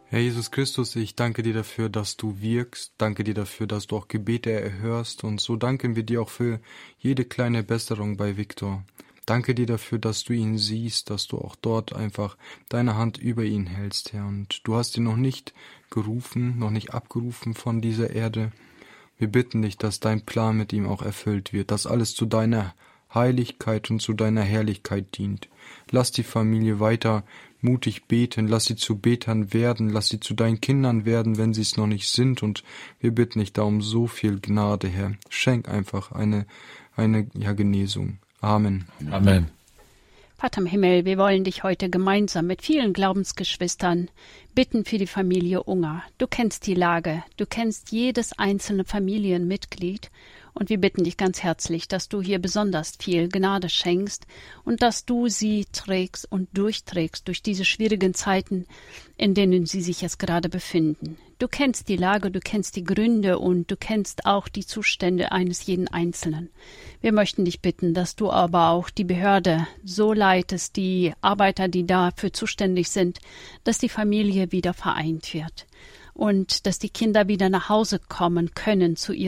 Herr Jesus Christus, ich danke dir dafür, dass du wirkst. Danke dir dafür, dass du auch Gebete erhörst. Und so danken wir dir auch für jede kleine Besserung bei Viktor. Danke dir dafür, dass du ihn siehst, dass du auch dort einfach deine Hand über ihn hältst, Herr. Und du hast ihn noch nicht gerufen, noch nicht abgerufen von dieser Erde. Wir bitten dich, dass dein Plan mit ihm auch erfüllt wird, dass alles zu deiner Heiligkeit und zu deiner Herrlichkeit dient. Lass die Familie weiter mutig beten, lass sie zu Betern werden, lass sie zu deinen Kindern werden, wenn sie es noch nicht sind. Und wir bitten dich da um so viel Gnade, Herr. Schenk einfach eine Genesung. Amen. Amen. Vater im Himmel, wir wollen dich heute gemeinsam mit vielen Glaubensgeschwistern bitten für die Familie Unger. Du kennst die Lage, du kennst jedes einzelne Familienmitglied und wir bitten dich ganz herzlich, dass du hier besonders viel Gnade schenkst und dass du sie trägst und durchträgst durch diese schwierigen Zeiten, in denen sie sich jetzt gerade befinden. Du kennst die Lage, du kennst die Gründe und du kennst auch die Zustände eines jeden Einzelnen. Wir möchten dich bitten, dass du aber auch die Behörde so leitest, die Arbeiter, die dafür zuständig sind, dass die Familie wieder vereint wird und dass die Kinder wieder nach Hause kommen können zu